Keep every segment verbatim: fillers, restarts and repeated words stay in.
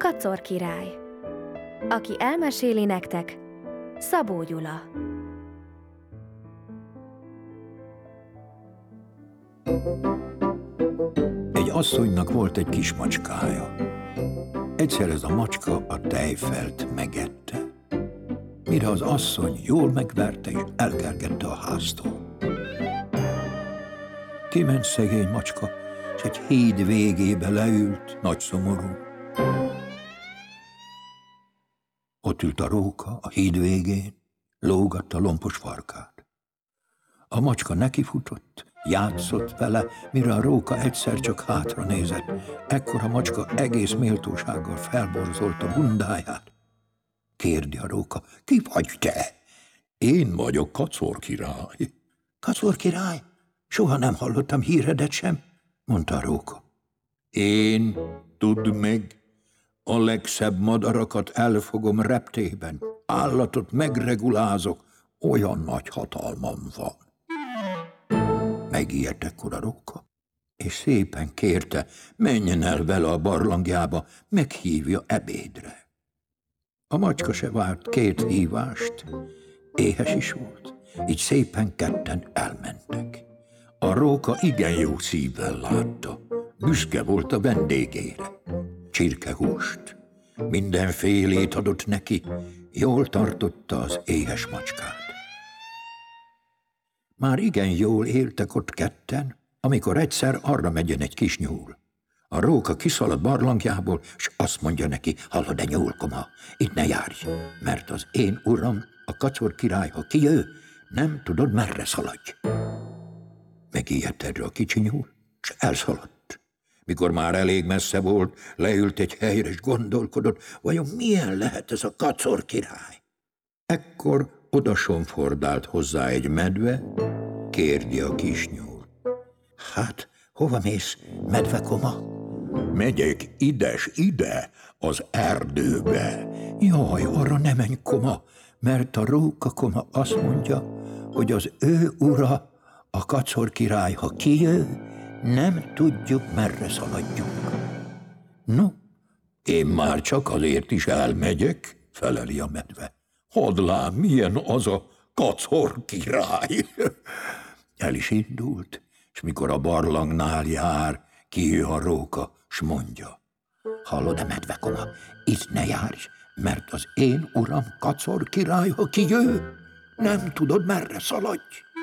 Kacor király. Aki elmeséli nektek, Szabó Gyula. Egy asszonynak volt egy kis macskája. Egyszer ez a macska a tejfelt megette, mire az asszony jól megverte és elkergette a háztól. Kiment szegény macska, és egy híd végébe leült, nagy szomorú. Ott ült a róka a híd végén, lógatta lompos farkát. A macska nekifutott, játszott vele, mire a róka egyszer csak hátra nézett. Ekkor a macska egész méltósággal felborzolta bundáját. Kérdi a róka: ki vagy te? Én vagyok Kacor király. Kacor király? Soha nem hallottam híredet sem, mondta a róka. Én, tudd meg, a legszebb madarakat elfogom reptében, állatot megregulázok, olyan nagy hatalmam van. Megijedt ekkor a róka, és szépen kérte, menjen el vele a barlangjába, meghívja ebédre. A macska se várt két hívást, éhes is volt, így szépen ketten elmentek. A róka igen jó szívvel látta, büszke volt a vendégére. Csirkehúst, mindenfélét adott neki, jól tartotta az éhes macskát. Már igen jól éltek ott ketten, amikor egyszer arra megyen egy kis nyúl. A róka kiszalad barlangjából, és azt mondja neki: hallod-e, nyúlkoma, itt ne járj, mert az én uram, a Kacor király, ha kijő, nem tudod, merre szaladj. Megijedt erre a kicsi nyúl, és elszaladt. Mikor már elég messze volt, leült egy helyre, és gondolkodott, vajon milyen lehet ez a Kacor király. Ekkor odasomfordált hozzá egy medve, kérdi a kis nyúl: hát, hova mész, medvekoma? Megyek ides ide, az erdőbe. Jaj, arra ne menj, koma, mert a róka koma azt mondja, hogy az ő ura, a Kacor király, ha kijő, nem tudjuk, merre szaladjunk. No, én már csak azért is elmegyek, feleli a medve. Hadd lám, milyen az a Kacor király. El is indult, és mikor a barlangnál jár, kijő a róka, s mondja: hallod-e, medvekoma, itt ne járj, mert az én uram, Kacor király, ha kijő, nem tudod, merre szaladj.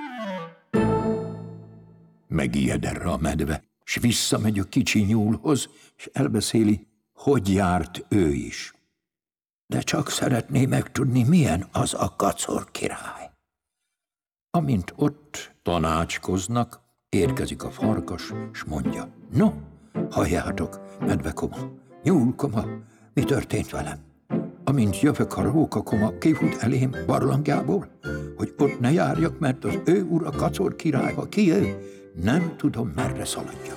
Megijed erre a medve, s visszamegy a kicsi nyúlhoz, és elbeszéli, hogy járt ő is. De csak szeretné megtudni, milyen az a Kacor király. Amint ott tanácskoznak, érkezik a farkas, s mondja: no, halljátok, medvekoma, nyúlkoma, mi történt velem? Amint jövök, a rókakoma kifut elém barlangjából, hogy ott ne járjak, mert az ő ura, Kacor király, ha kijön, nem tudom, merre szaladjak.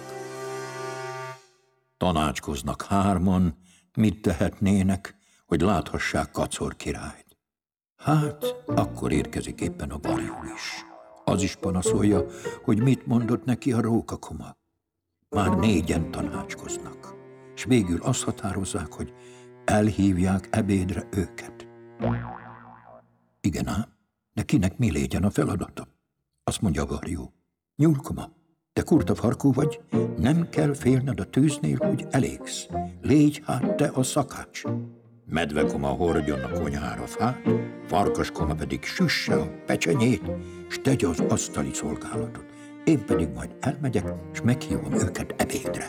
Tanácskoznak hárman, mit tehetnének, hogy láthassák Kacor királyt. Hát, akkor érkezik éppen a varjú is. Az is panaszolja, hogy mit mondott neki a rókakoma. Már négyen tanácskoznak, és végül azt határozzák, hogy elhívják ebédre őket. Igen ám, de kinek mi legyen a feladata? Azt mondja a varjú: nyúlkoma, te kurta farkú vagy, nem kell félned a tűznél, hogy elégsz. Légy hát te a szakács. Medvekoma hordjon a konyhára fát, farkaskoma pedig süsse a pecsenyét, s tegye az asztali szolgálatot. Én pedig majd elmegyek, és meghívom őket ebédre.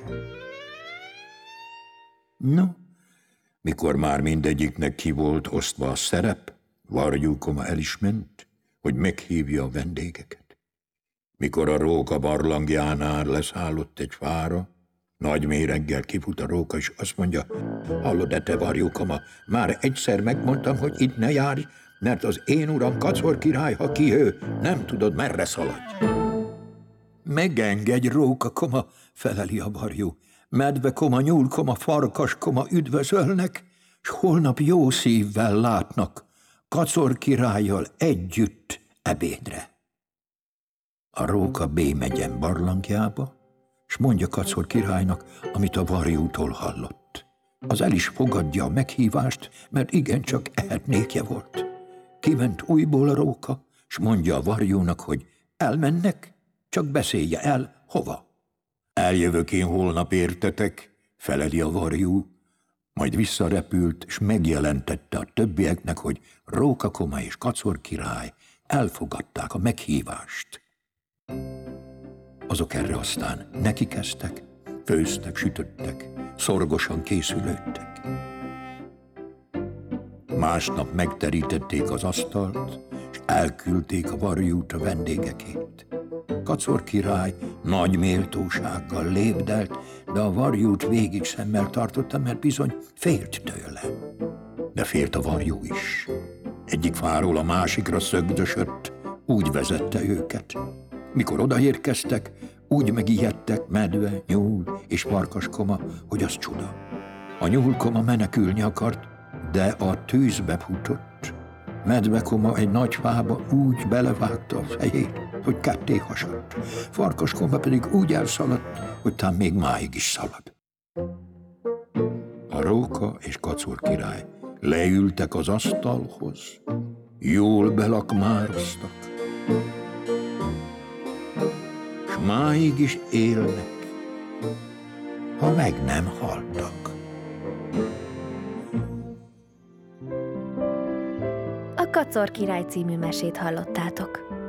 No, mikor már mindegyiknek ki volt osztva a szerep, varjúkoma el is ment, hogy meghívja a vendégeket. Mikor a róka barlangjánál leszállott egy fára, nagy méreggel kifut a róka, és azt mondja: hallod-e, te varjúkoma, már egyszer megmondtam, hogy itt ne járj, mert az én uram, Kacor király, ha kijő, nem tudod, merre szaladj. Megengedj, rókakoma, feleli a varjú. Medvekoma, nyúlkoma, farkaskoma üdvözölnek, s holnap jó szívvel látnak Kacor királlyal együtt ebédre. A róka bémegyen barlangjába, s mondja Kacor királynak, amit a varjútól hallott. Az el is fogadja a meghívást, mert igencsak ehetnékje volt. Kiment újból a róka, s mondja a varjúnak, hogy elmennek, csak beszélje el, hova. Eljövök én holnap értetek, feleli a varjú, majd visszarepült, s megjelentette a többieknek, hogy Rókakoma és Kacor király elfogadták a meghívást. Azok erre aztán nekikezdtek, főztek, sütöttek, szorgosan készülődtek. Másnap megterítették az asztalt, és elküldték a varjút a vendégekét. Kacor király nagy méltósággal lépdelt, de a varjút végig szemmel tartotta, mert bizony félt tőle. De félt a varjú is. Egyik fáról a másikra szögdösött, úgy vezette őket. Mikor odaérkeztek, úgy megijedtek medve, nyúl és farkaskoma, hogy az csuda. A nyúlkoma menekülni akart, de a tűzbe futott. Medvekoma egy nagy fába úgy belevágta a fejét, hogy ketté hasadt. Farkaskoma pedig úgy elszaladt, hogy talán még máig is szalad. A Róka és Kacor király leültek az asztalhoz, jól belakmároztak, s máig is élnek, ha meg nem haltak. A Kacor király című mesét hallottátok.